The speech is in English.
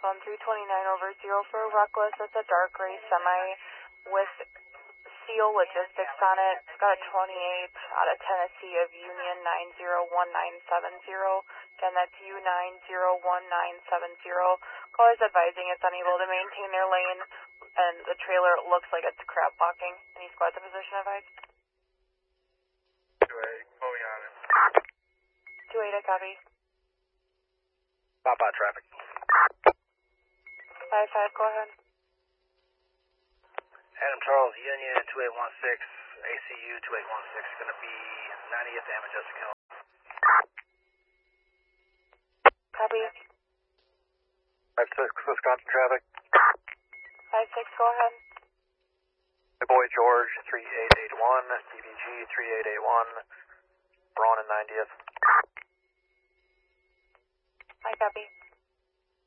Phone 329/0 for Reckless. It's a dark gray semi with Seal Logistics on it. It's got a 28 out of Tennessee of Union 901970. Again, that's U901970. Caller's advising it's unable to maintain their lane, and the trailer looks like it's crab walking. Any squads in position advised? 2-8, moving on it. 2-8, I copy. Pop out traffic. 5-5, go ahead. Adam Charles, Union 2816, ACU 2816, going to be 90th Am Majestic Hill. Copy. 5-6, Wisconsin traffic. 5-6, go ahead. My boy George, 3881, DVG 3881, Braun and 90th. I copy.